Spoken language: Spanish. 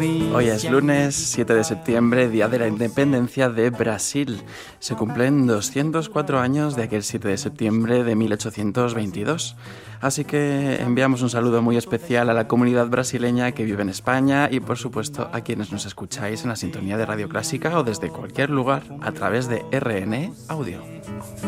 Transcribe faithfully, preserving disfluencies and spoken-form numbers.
Hoy es lunes siete de septiembre, Día de la Independencia de Brasil. Se cumplen doscientos cuatro años de aquel siete de septiembre de mil ochocientos veintidós. Así que enviamos un saludo muy especial a la comunidad brasileña que vive en España y, por supuesto, a quienes nos escucháis en la sintonía de Radio Clásica o desde cualquier lugar a través de R N Audio.